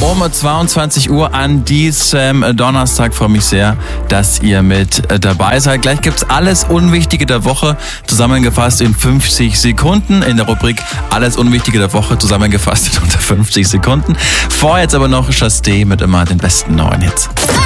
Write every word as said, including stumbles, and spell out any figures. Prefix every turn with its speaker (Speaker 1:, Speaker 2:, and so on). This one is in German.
Speaker 1: Um zweiundzwanzig Uhr an diesem Donnerstag. Freue mich sehr, dass ihr mit dabei seid. Gleich gibt's alles Unwichtige der Woche zusammengefasst in fünfzig Sekunden in der Rubrik Alles Unwichtige der Woche zusammengefasst in unter fünfzig Sekunden. Vorher jetzt aber noch Chasté mit immer den besten neuen Hits.